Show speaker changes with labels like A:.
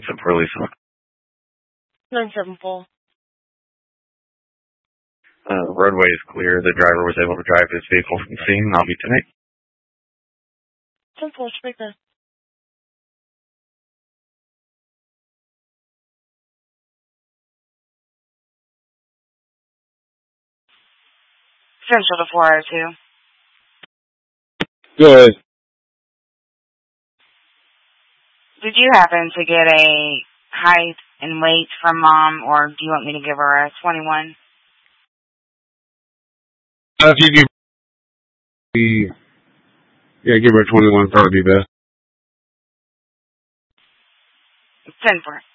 A: What's up for Lisa?
B: 974.
A: Roadway is clear. The driver was able to drive his vehicle from the scene. I'll be tonight.
B: 10-4, speaker. Central to 402.
C: Go ahead.
B: Did you happen to get a height and weight from Mom, or do you want me to give her a 21?
C: If you give give her 21, probably be best.
B: 10-4.